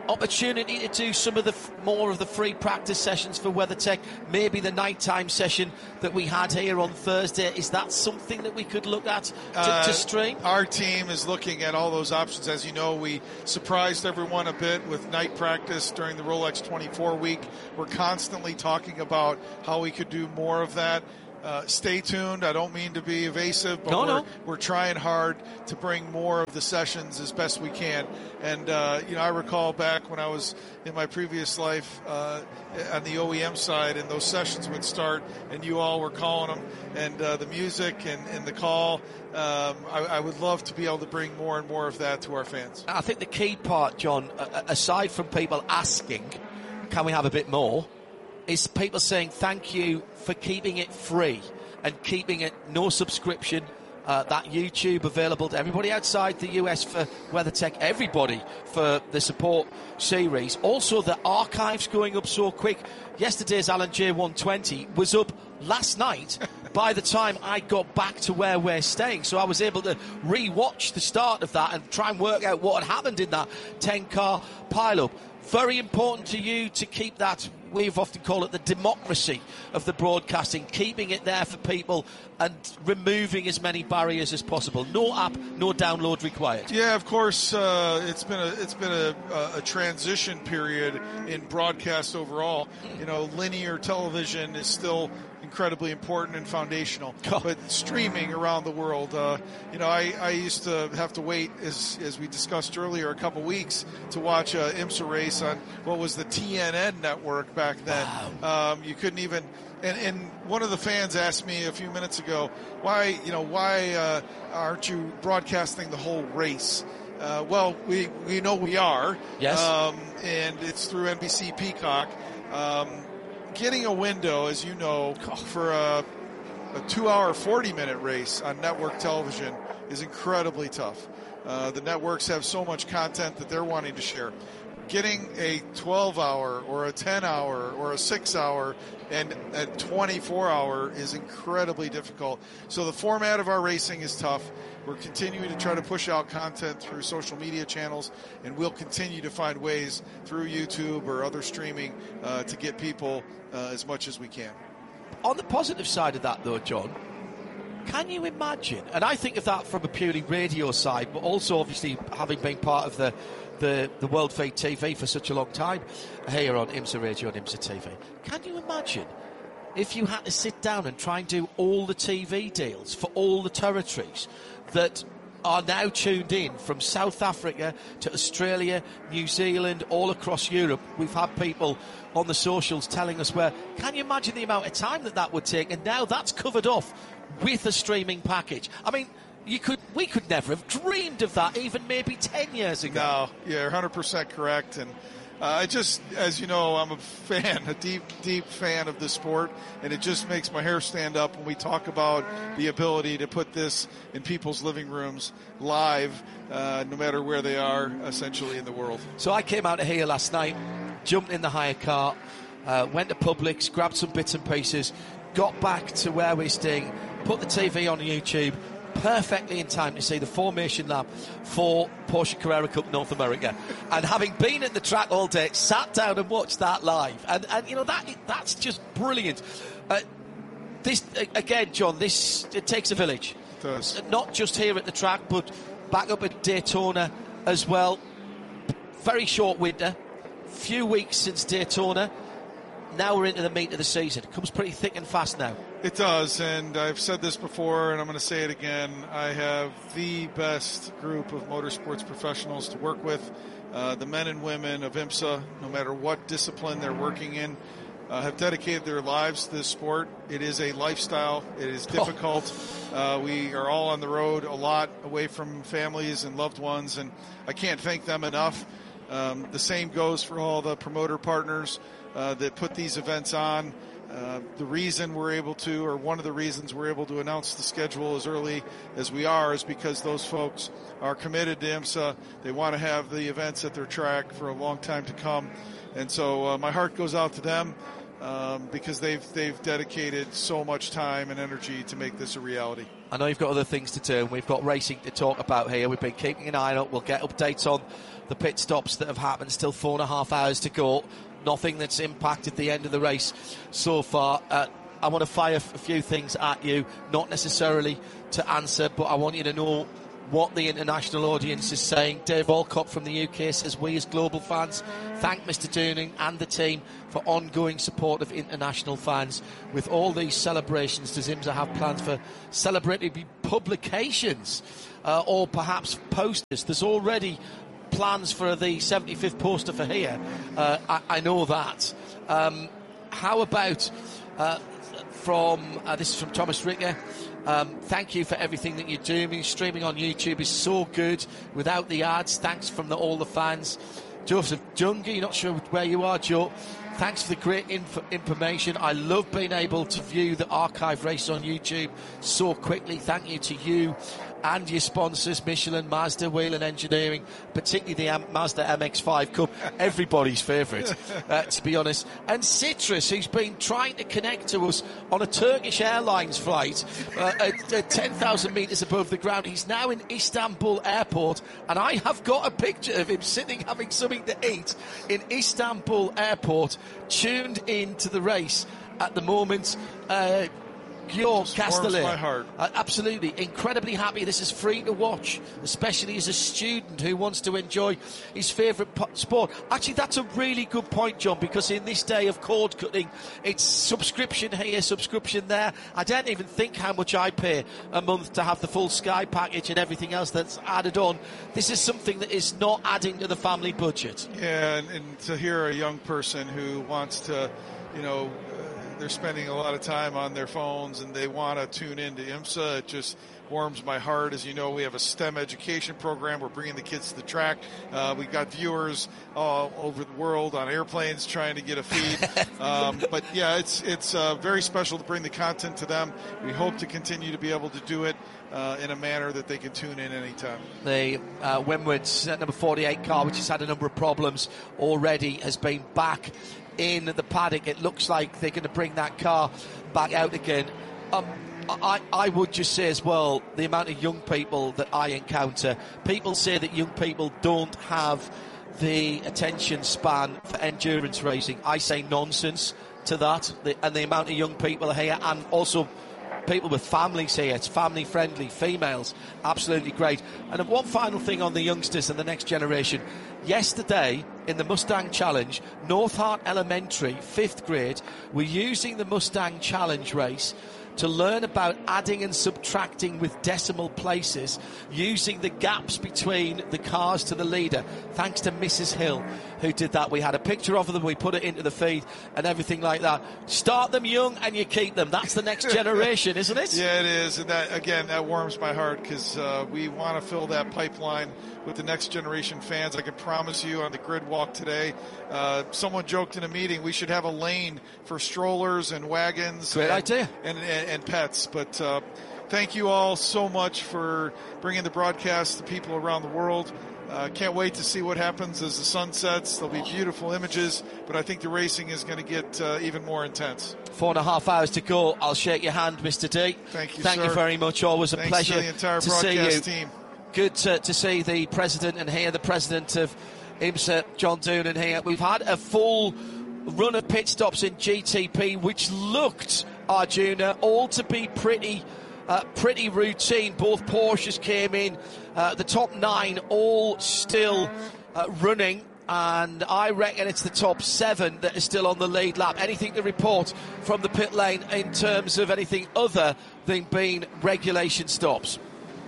opportunity to do some of the f- more of the free practice sessions for WeatherTech, maybe the nighttime session that we had here on Thursday? Is that something that we could look at to, uh, to stream? Our team is looking at all those options. As you know, we surprised everyone a bit with night practice during the Rolex twenty-four week. We're constantly talking about how we could do more of that. Uh, stay tuned. I don't mean to be evasive, but no, we're, no. we're trying hard to bring more of the sessions as best we can. And, uh, you know, I recall back when I was in my previous life uh, on the O E M side, and those sessions would start, and you all were calling them, and uh, the music and, and the call. Um, I, I would love to be able to bring more and more of that to our fans. I think the key part, John, aside from people asking, can we have a bit more, is people saying thank you for keeping it free and keeping it no subscription. Uh, that YouTube available to everybody outside the U S for WeatherTech, everybody for the support series. Also, the archives going up so quick. Yesterday's Alan J one twenty was up last night by the time I got back to where we're staying. So I was able to re-watch the start of that and try and work out what had happened in that ten-car pile-up. Very important to you to keep that, we've often called it the democracy of the broadcasting, keeping it there for people and removing as many barriers as possible. No app, no download required. Yeah, of course, uh, it's been a it's been a, a transition period in broadcast overall. You know, linear television is still incredibly important and foundational, oh. but streaming around the world, uh, you know, I, I used to have to wait, as as we discussed earlier, a couple weeks to watch a IMSA race on what was the T N N network back then. Wow. Um, you couldn't even, and, and one of the fans asked me a few minutes ago, why, you know, why uh, aren't you broadcasting the whole race? Uh, well, we, we know we are. Yes. Um, and it's through N B C Peacock. Um, Getting a window, as you know, for a, a two-hour, forty-minute race on network television is incredibly tough. Uh, the networks have so much content that they're wanting to share. Getting a twelve-hour or a ten-hour or a six-hour and a twenty-four hour is incredibly difficult. So the format of our racing is tough. We're continuing to try to push out content through social media channels, and we'll continue to find ways through YouTube or other streaming uh, to get people uh, as much as we can. On the positive side of that, though, John, can you imagine, and I think of that from a purely radio side, but also obviously having been part of the the, the World Feed T V for such a long time here on IMSA Radio and IMSA T V, can you imagine if you had to sit down and try and do all the T V deals for all the territories that are now tuned in from South Africa to Australia, New Zealand, all across Europe? We've had people on the socials telling us where. Can you imagine the amount of time that that would take? And now that's covered off with a streaming package. I mean, you could, we could never have dreamed of that even maybe ten years ago. No, yeah, one hundred percent correct. And uh, I just, as you know, I'm a fan, a deep, deep fan of the sport, and it just makes my hair stand up when we talk about the ability to put this in people's living rooms live, uh, no matter where they are, essentially, in the world. So I came out of here last night, jumped in the hire car, uh, went to Publix, grabbed some bits and pieces, got back to where we're staying, put the T V on YouTube, perfectly in time to see the formation lap for Porsche Carrera Cup North America. And having been at the track all day, sat down and watched that live. And, and you know, that that's just brilliant. Uh, this, again, John, this it takes a village. It does. Not just here at the track, but back up at Daytona as well. Very short winter. Few weeks since Daytona. Now we're into the meat of the season. It comes pretty thick and fast now. It does, and I've said this before, and I'm going to say it again. I have the best group of motorsports professionals to work with. Uh, the men and women of IMSA, no matter what discipline they're working in, uh, have dedicated their lives to this sport. It is a lifestyle. It is difficult. Oh. Uh, we are all on the road a lot, away from families and loved ones, and I can't thank them enough. Um, the same goes for all the promoter partners uh, that put these events on. Uh, the reason we're able to, or one of the reasons we're able to announce the schedule as early as we are, is because those folks are committed to IMSA. They want to have the events at their track for a long time to come. And so uh, my heart goes out to them um, because they've they've dedicated so much time and energy to make this a reality. I know you've got other things to do, and we've got racing to talk about here. We've been keeping an eye on it. We'll get updates on the pit stops that have happened. Still four and a half hours to go. Nothing that's impacted the end of the race so far. Uh, I want to fire a few things at you, not necessarily to answer, but I want you to know what the international audience is saying. Dave Alcott from the U K says, we as global fans thank Mister Dooning and the team for ongoing support of international fans. With all these celebrations, does IMSA have plans for celebratory publications uh, or perhaps posters? There's already plans for the seventy-fifth poster for here. Uh, I, I know that. Um, how about uh, from, uh, this is from Thomas Ricker. Um, thank you for everything that you're doing. Streaming on YouTube is so good without the ads. Thanks from the, all the fans. Joseph Jungi, you're not sure where you are, Joe. Thanks for the great inf- information. I love being able to view the archive race on YouTube so quickly. Thank you to you and your sponsors, Michelin, Mazda, Whelen Engineering, particularly the M- Mazda M X five Cup, everybody's favourite, uh, to be honest. And Citrus, who's been trying to connect to us on a Turkish Airlines flight uh, at, at ten thousand metres above the ground. He's now in Istanbul Airport, and I have got a picture of him sitting having something to eat in Istanbul Airport, tuned in to the race at the moment. Uh, Guillaume Castellet. My heart. Uh, absolutely, incredibly happy. This is free to watch, especially as a student who wants to enjoy his favourite po- sport. Actually, that's a really good point, John, because in this day of cord cutting, it's subscription here, subscription there. I don't even think how much I pay a month to have the full Sky package and everything else that's added on. This is something that is not adding to the family budget. Yeah, and, and to hear a young person who wants to, you know, they're spending a lot of time on their phones and they want to tune into IMSA. It just warms my heart. As you know, we have a STEM education program. We're bringing the kids to the track. Uh, we've got viewers all over the world on airplanes trying to get a feed. um, but yeah, it's it's uh, very special to bring the content to them. We hope to continue to be able to do it uh, in a manner that they can tune in anytime. The uh, Windward's number forty-eight car, which has had a number of problems already, has been back in the paddock. It looks like they're going to bring that car back out again. Um, I, I would just say as well, the amount of young people that I encounter, people say that young people don't have the attention span for endurance racing. I say nonsense to that, the, and the amount of young people here, and also people with families here. It's family friendly, females, absolutely great. And one final thing on the youngsters and the next generation. Yesterday in the Mustang Challenge, North Hart Elementary, fifth grade, were using the Mustang Challenge race to learn about adding and subtracting with decimal places, using the gaps between the cars to the leader, thanks to Missus Hill, who did that. We had a picture of them, we put it into the feed and everything like that. Start them young and you keep them. That's the next generation, isn't it? Yeah, it is. And that, again, that warms my heart, because uh, we want to fill that pipeline with the next generation fans. I can promise you on the grid walk today, uh, someone joked in a meeting we should have a lane for strollers and wagons. Great and, idea. And, and, and pets. But uh, thank you all so much for bringing the broadcast to people around the world. Uh, can't wait to see what happens as the sun sets. There'll be beautiful images, but I think the racing is going to get uh, even more intense. Four and a half hours to go. I'll shake your hand, Mister D. Thank you, Thank sir. you very much. Always a Thanks pleasure to the entire to broadcast see you. team. Good to, to see the president and here, the president of IMSA, John Doonan here. We've had a full run of pit stops in G T P, which looked, Arjuna, all to be pretty uh, pretty routine. Both Porsches came in, uh, the top nine all still uh, running, and I reckon it's the top seven that are still on the lead lap. Anything to report from the pit lane in terms of anything other than being regulation stops?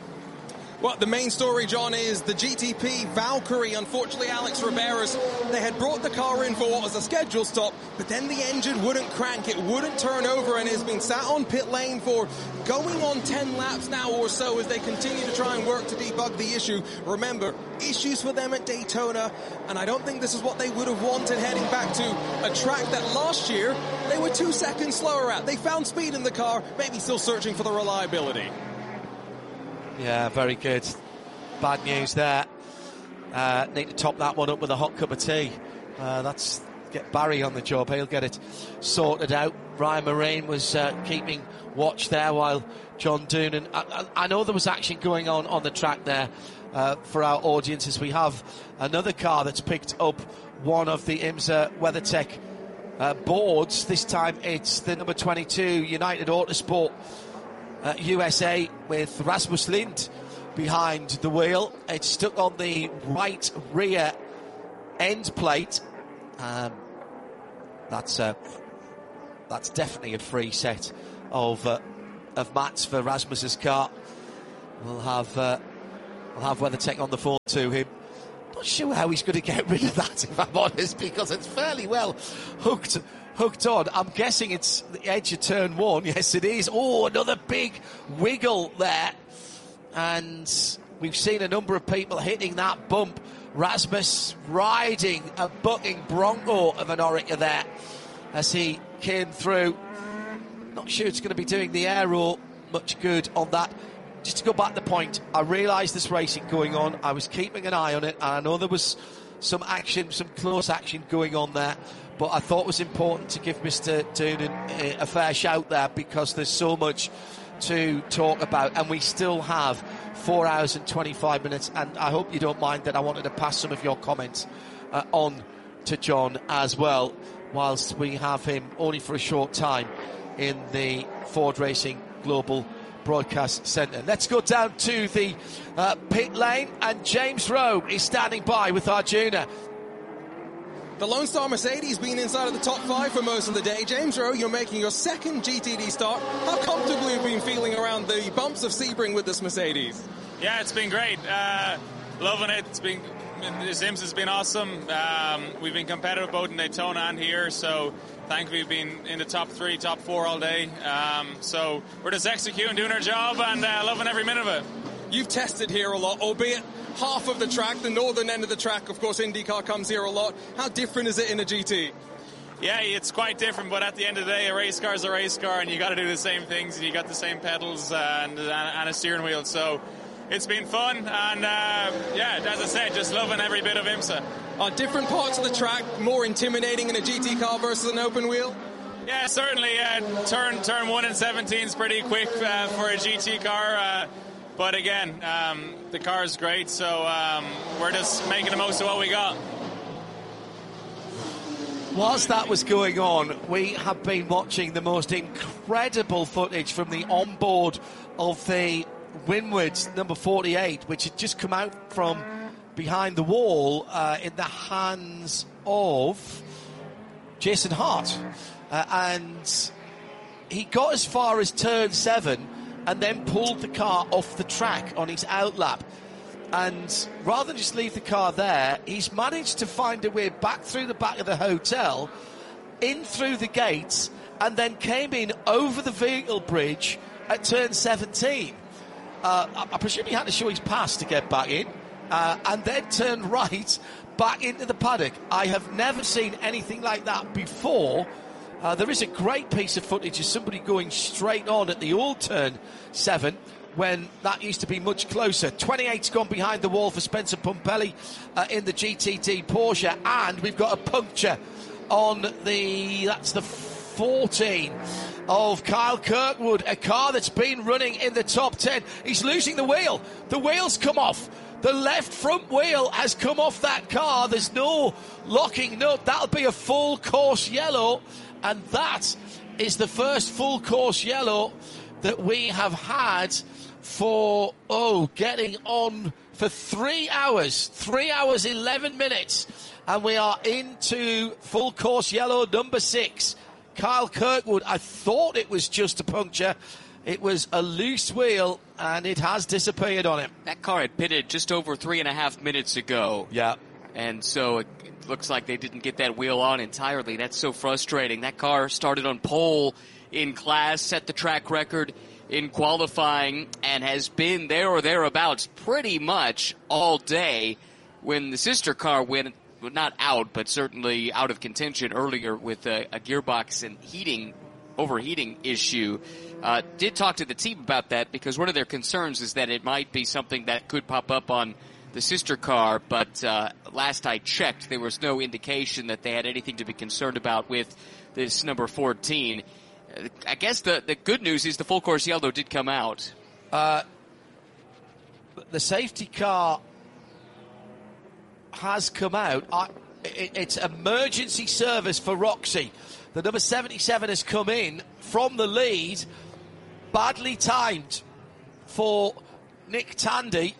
Well, the main story, John, is the G T P Valkyrie. Unfortunately, Alex Riberas, they had brought the car in for what was a scheduled stop, but then the engine wouldn't crank, it wouldn't turn over, and has been sat on pit lane for going on ten laps now or so as they continue to try and work to debug the issue. Remember, issues for them at Daytona, and I don't think this is what they would have wanted heading back to a track that last year they were two seconds slower at. They found speed in the car, maybe still searching for the reliability. Yeah, very good. Bad news there. Uh, need to top that one up with a hot cup of tea. Uh, that's get Barry on the job. He'll get it sorted out. Ryan Marine was uh, keeping watch there while John Doonan. I, I, I know there was action going on on the track there. uh, for our audience, as we have another car that's picked up one of the IMSA WeatherTech uh, boards. This time it's the number twenty-two United Autosport uh, U S A with Rasmus Lind behind the wheel. It's stuck on the right rear end plate. Um, that's uh, that's definitely a free set of uh, of mats for Rasmus's car. We'll have uh, we'll have WeatherTech on the phone to him. Not sure how he's going to get rid of that, if I'm honest, because it's fairly well hooked hooked on. I'm guessing it's the edge of turn one. Yes, it is. Oh, another big wiggle there. And we've seen a number of people hitting that bump. Rasmus riding a bucking bronco of an Oreca there as he came through. Not sure it's going to be doing the aero much good on that. Just to go back to the point, I realised there's racing going on. I was keeping an eye on it, and I know there was some action, some close action going on there, but I thought it was important to give Mister Doonan a, a fair shout there, because there's so much to talk about, and we still have four hours and twenty-five minutes, and I hope you don't mind that I wanted to pass some of your comments uh, on to John as well, whilst we have him only for a short time in the Ford Racing Global Broadcast Centre. Let's go down to the uh, pit lane, and James Rowe is standing by with Arjuna. The Lone Star Mercedes been inside of the top five for most of the day. James Rowe, you're making your second G T D start. How comfortably have you been feeling around the bumps of Sebring with this Mercedes? Yeah, it's been great. Uh, loving it. It's been, this IMSA has been awesome. Um, we've been competitive both in Daytona and here, so thankfully we've been in the top three, top four all day. Um, so we're just executing, doing our job, and uh, loving every minute of it. You've tested here a lot, albeit half of the track, the northern end of the track. Of course, IndyCar comes here a lot. How different is it in a G T? Yeah, it's quite different, but at the end of the day, a race car is a race car, and you got to do the same things, and you got the same pedals uh, and, and a steering wheel. So it's been fun, and uh, yeah, as I said, just loving every bit of IMSA. Are different parts of the track more intimidating in a G T car versus an open wheel? Yeah, certainly. Uh, turn turn one and seventeen is pretty quick uh, for a G T car. Uh, But again, um, the car is great, so um, we're just making the most of what we got. Whilst that was going on, we have been watching the most incredible footage from the onboard of the Winward number forty-eight, which had just come out from behind the wall uh, in the hands of Jason Hart. Uh, and he got as far as turn seven and then pulled the car off the track on his outlap. And rather than just leave the car there, he's managed to find a way back through the back of the hotel, in through the gates, and then came in over the vehicle bridge at turn seventeen. Uh, I, I presume he had to show his pass to get back in, uh, and then turned right back into the paddock. I have never seen anything like that before. Uh, there is a great piece of footage of somebody going straight on at the old turn seven, when that used to be much closer. twenty-eight's gone behind the wall for Spencer Pumpelly uh, in the G T D Porsche, and we've got a puncture on the, that's the fourteen of Kyle Kirkwood, a car that's been running in the top ten. He's losing the wheel. The wheel's come off. The left front wheel has come off that car. There's no locking nut. That'll be a full course yellow, and that is the first full course yellow that we have had for, oh, getting on for three hours, three hours, eleven minutes. And we are into full course yellow number six. Kyle Kirkwood, I thought it was just a puncture. It was a loose wheel, and it has disappeared on him. That car had pitted just over three and a half minutes ago. Yeah. And so it, it looks like they didn't get that wheel on entirely. That's so frustrating. That car started on pole in class, set the track record in qualifying, and has been there or thereabouts pretty much all day. When the sister car went, well, not out, but certainly out of contention earlier with a, a gearbox and heating, overheating issue. Uh, did talk to the team about that, because one of their concerns is that it might be something that could pop up on the sister car, but uh, last I checked, there was no indication that they had anything to be concerned about with this number fourteen. I guess the, the good news is the full course yellow did come out. Uh, the safety car has come out. I, it, it's emergency service for Roxy. The number seventy-seven has come in from the lead, badly timed for Nick Tandy.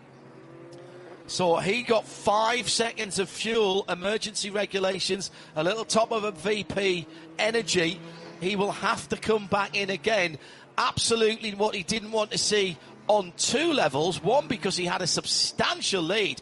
So he got five seconds of fuel, emergency regulations, a little top of a V P energy. He will have to come back in again. Absolutely what he didn't want to see on two levels. One, because he had a substantial lead